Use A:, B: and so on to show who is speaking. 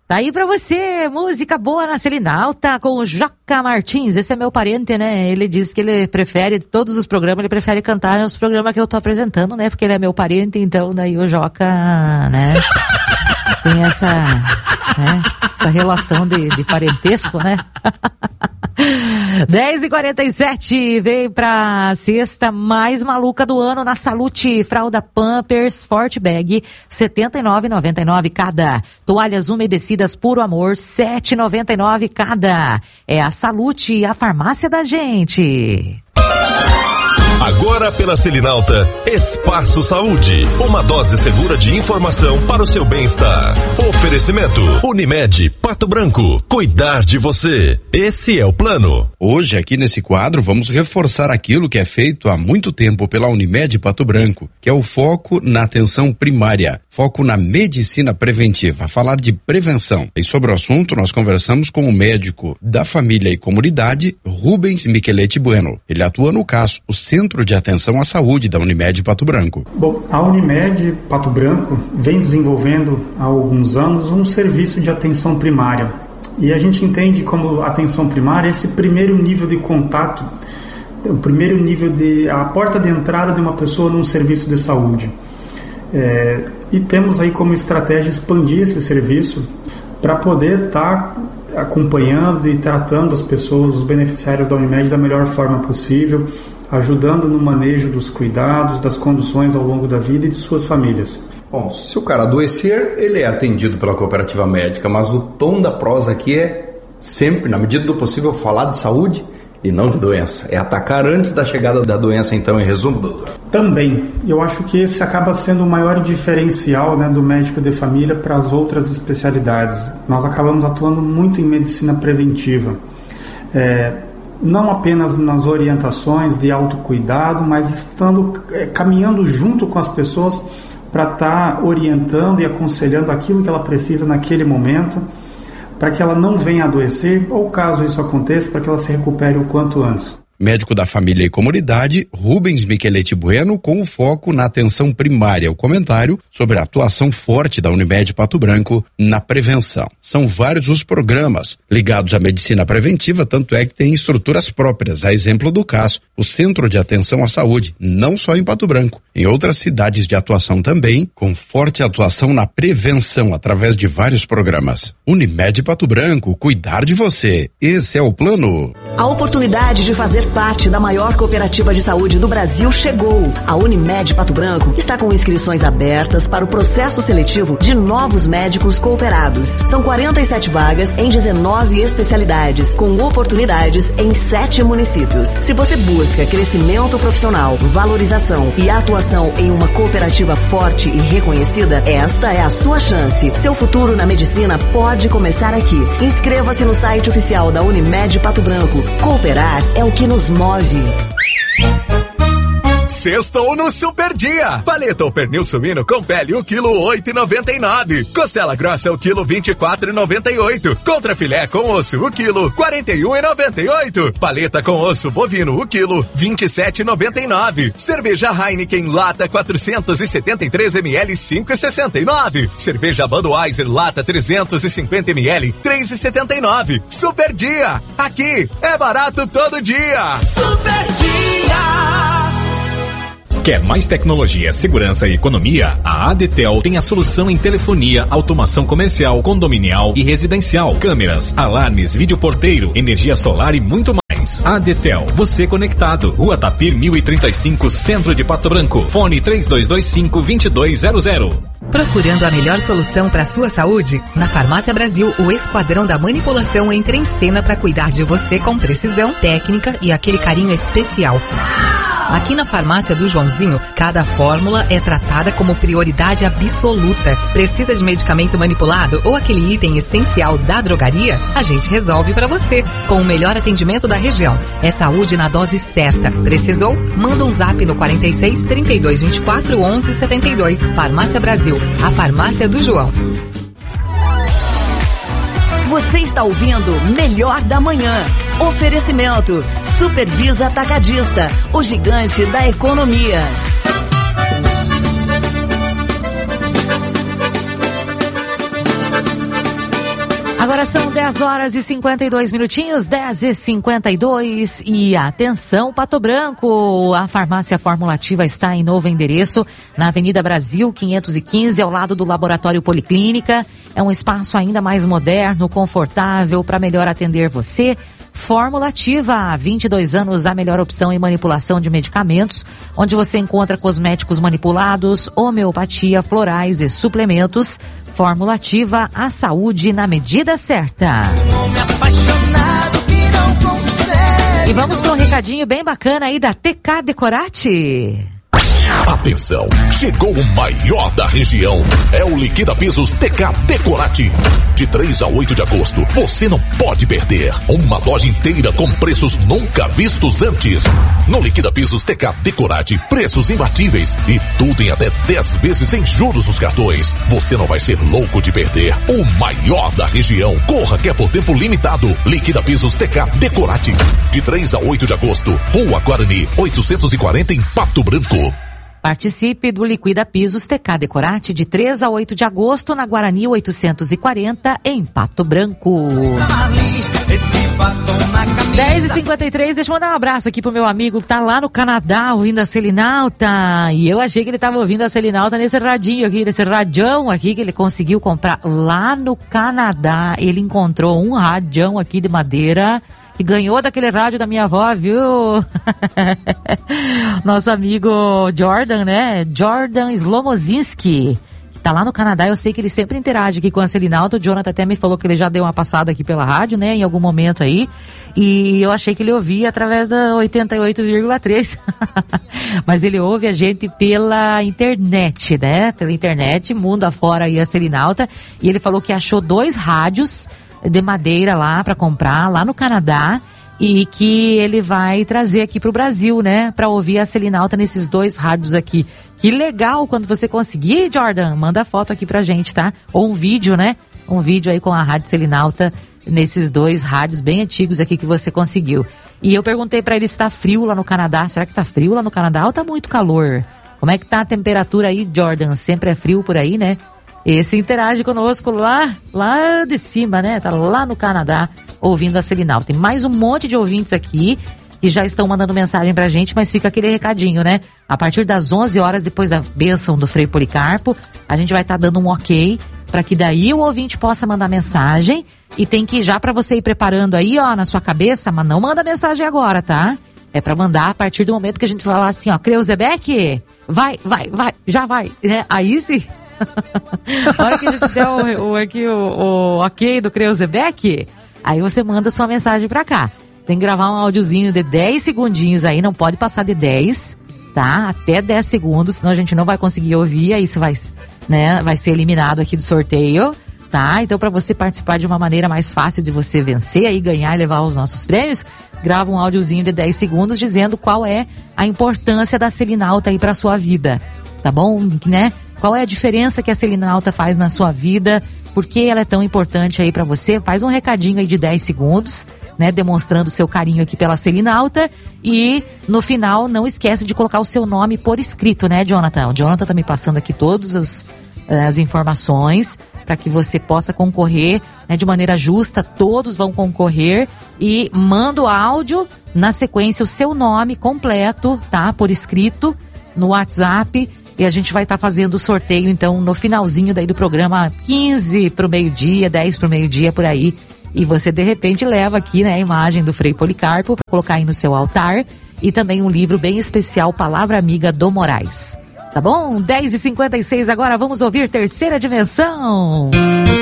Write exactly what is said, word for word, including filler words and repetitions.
A: Tá aí pra você, música boa na Selinalta com o Joca Martins. Esse é meu parente, né? Ele diz que ele prefere, todos os programas, ele prefere cantar nos programas que eu tô apresentando, né? Porque ele é meu parente, então daí o Joca, né? Tem essa, né? Essa relação de, de parentesco, né? dez e quarenta e sete, vem pra sexta mais maluca do ano na Salute. Fralda Pampers Forte Bag, setenta e nove reais e noventa e nove centavos cada. Toalhas umedecidas Puro Amor, sete reais e noventa e nove centavos cada. É a Salute, a farmácia da gente.
B: Agora pela Selinalta, Espaço Saúde, uma dose segura de informação para o seu bem-estar. Oferecimento, Unimed, Pato Branco, cuidar de você, esse é o plano.
C: Hoje aqui nesse quadro vamos reforçar aquilo que é feito há muito tempo pela Unimed Pato Branco, que é o foco na atenção primária, foco na medicina preventiva, falar de prevenção. E sobre o assunto nós conversamos com o médico da família e comunidade, Rubens Micheletti Bueno. Ele atua no C A S, o Centro de Atenção à Saúde da Unimed Pato Branco.
D: Bom, a Unimed Pato Branco vem desenvolvendo há alguns anos um serviço de atenção primária. E a gente entende como atenção primária esse primeiro nível de contato, o primeiro nível de, a porta de entrada de uma pessoa num serviço de saúde. É, e temos aí como estratégia expandir esse serviço para poder estar tá acompanhando e tratando as pessoas, os beneficiários da Unimed da melhor forma possível, ajudando no manejo dos cuidados, das conduções ao longo da vida e de suas famílias.
E: Bom, se o cara adoecer, ele é atendido pela cooperativa médica, mas o tom da prosa aqui é sempre, na medida do possível, falar de saúde e não de doença. É atacar antes da chegada da doença, então, em resumo, doutor?
D: Também. Eu acho que esse acaba sendo o maior diferencial, né, do médico de família para as outras especialidades. Nós acabamos atuando muito em medicina preventiva. É... não apenas nas orientações de autocuidado, mas estando é, caminhando junto com as pessoas para estar tá orientando e aconselhando aquilo que ela precisa naquele momento, para que ela não venha adoecer, ou caso isso aconteça, para que ela se recupere o quanto antes.
C: Médico da família e comunidade, Rubens Micheletti Bueno, com o foco na atenção primária. O comentário sobre a atuação forte da Unimed Pato Branco na prevenção. São vários os programas ligados à medicina preventiva, tanto é que tem estruturas próprias, a exemplo do C A S, o Centro de Atenção à Saúde, não só em Pato Branco, em outras cidades de atuação também, com forte atuação na prevenção através de vários programas. Unimed Pato Branco, cuidar de você. Esse é o plano.
F: A oportunidade de fazer parte da maior cooperativa de saúde do Brasil chegou. A Unimed Pato Branco está com inscrições abertas para o processo seletivo de novos médicos cooperados. São quarenta e sete vagas em dezenove especialidades, com oportunidades em sete municípios. Se você busca crescimento profissional, valorização e atuação em uma cooperativa forte e reconhecida, esta é a sua chance. Seu futuro na medicina pode começar aqui. Inscreva-se no site oficial da Unimed Pato Branco. Cooperar é o que nos move.
B: Sextou no Super Dia. Paleta ou pernil suíno com pele o quilo oito reais e noventa e nove centavos. Costela grossa o quilo vinte e quatro reais e noventa e oito centavos. Contra filé com osso o quilo quarenta e um reais e noventa e oito centavos. Paleta com osso bovino o quilo vinte e sete reais e noventa e nove centavos. Cerveja Heineken lata quatrocentos e setenta e três mililitros cinco reais e sessenta e nove centavos. Cerveja Budweiser lata trezentos e cinquenta mililitros três reais e setenta e nove centavos. Super Dia. Aqui é barato todo dia.
G: Super Dia.
H: Quer mais tecnologia, segurança e economia? A Adetel tem a solução em telefonia, automação comercial, condominial e residencial, câmeras, alarmes, videoporteiro, energia solar e muito mais. Adetel, você conectado. Rua Tapir mil e trinta e cinco, Centro de Pato Branco. Fone três dois dois cinco, dois dois zero zero.
I: Procurando a melhor solução para sua saúde? Na Farmácia Brasil, o Esquadrão da Manipulação entra em cena para cuidar de você com precisão, técnica e aquele carinho especial. Aqui na Farmácia do Joãozinho, cada fórmula é tratada como prioridade absoluta. Precisa de medicamento manipulado ou aquele item essencial da drogaria? A gente resolve para você, com o melhor atendimento da região. É saúde na dose certa. Precisou? Manda um zap no quarenta e seis, trinta e dois, vinte e quatro, onze, setenta e dois. Farmácia Brasil, a farmácia do João.
F: Você está ouvindo Melhor da Manhã. Oferecimento Supervisa Atacadista, o gigante da economia.
A: Agora são dez horas e cinquenta e dois minutinhos, dez e cinquenta e dois. E atenção, Pato Branco, a farmácia Formulativa está em novo endereço, na Avenida Brasil quinhentos e quinze, ao lado do Laboratório Policlínica. É um espaço ainda mais moderno, confortável, para melhor atender você. Formulativa, há vinte e dois anos, a melhor opção em manipulação de medicamentos, onde você encontra cosméticos manipulados, homeopatia, florais e suplementos. Formulativa, a saúde na medida certa. E vamos para um recadinho bem bacana aí da T K Decorate.
J: Atenção, chegou o maior da região. É o Liquida Pisos T K Decorate. De três a oito de agosto, você não pode perder. Uma loja inteira com preços nunca vistos antes. No Liquida Pisos T K Decorate, preços imbatíveis e tudo em até dez vezes sem juros nos cartões. Você não vai ser louco de perder. O maior da região. Corra que é por tempo limitado. Liquida Pisos T K Decorate. De três a oito de agosto, Rua Guarani, oitocentos e quarenta em Pato Branco.
A: Participe do Liquida Pisos T K Decorate de três a oito de agosto na Guarani oitocentos e quarenta em Pato Branco. dez e cinquenta e três, deixa eu mandar um abraço aqui pro meu amigo, tá lá no Canadá ouvindo a Selinalta. E eu achei que ele tava ouvindo a Selinalta nesse radinho aqui, nesse radião aqui que ele conseguiu comprar lá no Canadá. Ele encontrou um radião aqui de madeira que ganhou daquele rádio da minha avó, viu? Nosso amigo Jordan, né? Jordan Slomozinski, que tá lá no Canadá. Eu sei que ele sempre interage aqui com a Selinalta. O Jonathan até me falou que ele já deu uma passada aqui pela rádio, né? Em algum momento aí. E eu achei que ele ouvia através da oitenta e oito vírgula três. Mas ele ouve a gente pela internet, né? Pela internet, mundo afora aí a Selinalta. E ele falou que achou dois rádios de madeira lá para comprar, lá no Canadá, e que ele vai trazer aqui pro Brasil, né, para ouvir a Selinalta nesses dois rádios aqui. Que legal, quando você conseguir, Jordan, manda foto aqui pra gente, tá? Ou um vídeo, né? Um vídeo aí com a Rádio Selinalta nesses dois rádios bem antigos aqui que você conseguiu. E eu perguntei para ele se tá frio lá no Canadá. Será que tá frio lá no Canadá ou tá muito calor? Como é que tá a temperatura aí, Jordan? Sempre é frio por aí, né? Esse interage conosco lá, lá de cima, né? Tá lá no Canadá, ouvindo a Selinalta. Tem mais um monte de ouvintes aqui que já estão mandando mensagem pra gente, mas fica aquele recadinho, né? A partir das onze horas, depois da bênção do Frei Policarpo, a gente vai estar tá dando um ok para que daí o ouvinte possa mandar mensagem, e tem que já para você ir preparando aí, ó, na sua cabeça, mas não manda mensagem agora, tá? É para mandar a partir do momento que a gente falar assim, ó, Creuzebeck, vai, vai, vai, já vai, né? Aí sim. A hora que a gente der o, o, aqui, o, o ok do Creuzebeck, aí você manda sua mensagem pra cá. Tem que gravar um áudiozinho de dez segundinhos aí, não pode passar de dez, tá? Até dez segundos, senão a gente não vai conseguir ouvir, aí você vai, né, vai ser eliminado aqui do sorteio, tá? Então, pra você participar de uma maneira mais fácil de você vencer aí, ganhar e levar os nossos prêmios, grava um áudiozinho de dez segundos dizendo qual é a importância da Selinalta aí pra sua vida, tá bom? Né? Qual é a diferença que a Selinalta faz na sua vida? Por que ela é tão importante aí pra você? Faz um recadinho aí de dez segundos, né? Demonstrando seu carinho aqui pela Selinalta. E no final, não esquece de colocar o seu nome por escrito, né, Jonathan? O Jonathan tá me passando aqui todas as, as informações para que você possa concorrer, né, de maneira justa. Todos vão concorrer. E manda o áudio, na sequência, o seu nome completo, tá? Por escrito, no WhatsApp. E a gente vai estar tá fazendo o sorteio, então, no finalzinho daí do programa, quinze pro meio-dia, dez pro meio-dia, por aí. E você, de repente, leva aqui, né, a imagem do Frei Policarpo para colocar aí no seu altar. E também um livro bem especial, Palavra Amiga do Moraes. Tá bom? dez e cinquenta e seis agora, vamos ouvir Terceira Dimensão.